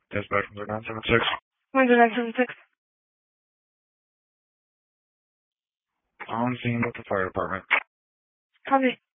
Dispatch 976. 976. On scene with the fire department. Copy.